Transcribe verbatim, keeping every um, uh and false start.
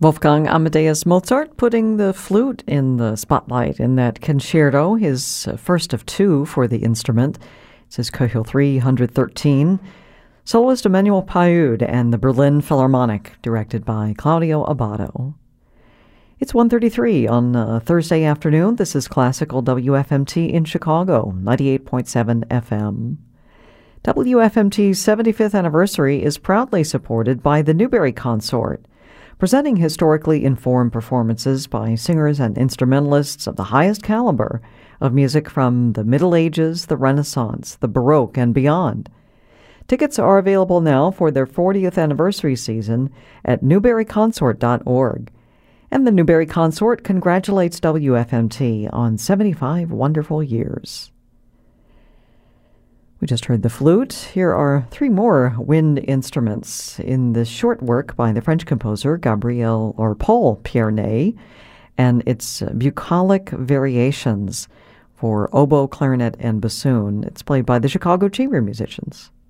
Wolfgang Amadeus Mozart putting the flute in the spotlight in that concerto, his first of two for the instrument. It's his Köchel three thirteen. Soloist Emmanuel Pahud and the Berlin Philharmonic, directed by Claudio Abbado. It's one thirty-three on uh, Thursday afternoon. This is Classical W F M T in Chicago, ninety-eight point seven F M. W F M T's seventy-fifth anniversary is proudly supported by the Newberry Consort, presenting historically informed performances by singers and instrumentalists of the highest caliber of music from the Middle Ages, the Renaissance, the Baroque, and beyond. Tickets are available now for their fortieth anniversary season at newberry consort dot org. And the Newberry Consort congratulates W F M T on seventy-five wonderful years. We just heard the flute. Here are three more wind instruments in this short work by the French composer Gabriel or Paul Pierney, and it's bucolic variations for oboe, clarinet, and bassoon. It's played by the Chicago Chamber Musicians.